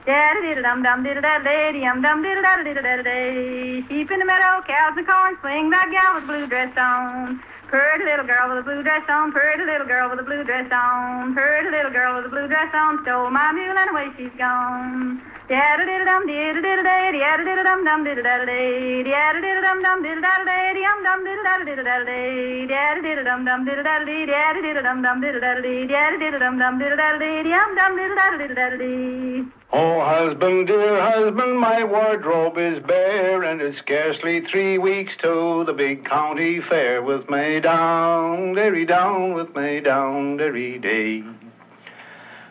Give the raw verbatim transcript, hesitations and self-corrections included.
Da-da-diddle-dum-dum-diddle-da-da-day, dum-dum-diddle-da-da-diddle-da-da-day. Sheep in the meadow, cows in the corn, swing that gal with the blue dress on. Pretty little girl with a blue dress on, pretty little girl with a blue dress on, pretty little girl with a blue dress on, stole my mule and away she's gone. Da-da-diddle-dum-diddle-diddle-day, da-da-diddle-dum-dum-diddle-da-da-day, da-da-diddle-dum-dum-diddle-da-da-day, dum-dum-diddle-da-da-diddle-da-da-day, da-da-diddle-dum-dum-diddle-da-da-day, da-da-diddle-dum-dum-diddle-da-da-day, da-da-diddle-dum-dum-diddle-da-da-day, dum-dum-diddle-da-da-diddle-da-da-day. Oh, husband, dear husband, my wardrobe is bare, and it's scarcely three weeks to the big county fair with me down, derry down, with me down, derry day.